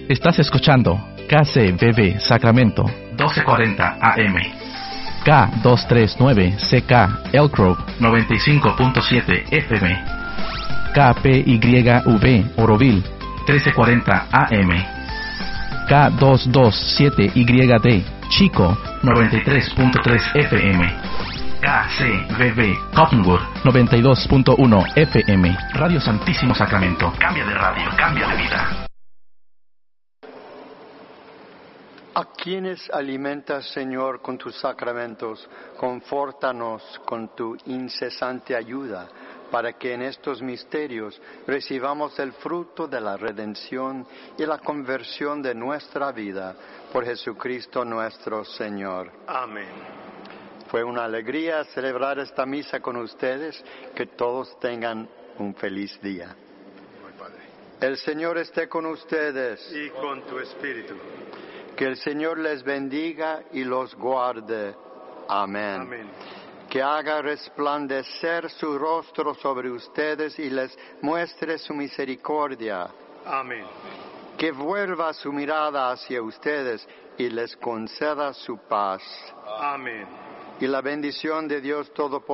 Estás escuchando KCBB Sacramento 1240 AM, K239CK Elk Grove 95.7 FM, KPYV Oroville 1340 AM, K227YD Chico 93.3 FM, KCBB Cottonwood 92.1 FM. Radio Santísimo Sacramento. Cambia de radio, cambia de vida. A quienes alimentas, Señor, con tus sacramentos, confórtanos con tu incesante ayuda, para que en estos misterios recibamos el fruto de la redención y la conversión de nuestra vida, por Jesucristo nuestro Señor. Amén. Fue una alegría celebrar esta misa con ustedes. Que todos tengan un feliz día. El Señor esté con ustedes. Y con tu espíritu. Que el Señor les bendiga y los guarde. Amén. Amén. Que haga resplandecer su rostro sobre ustedes y les muestre su misericordia. Amén. Que vuelva su mirada hacia ustedes y les conceda su paz. Amén. Y la bendición de Dios Todopoderoso,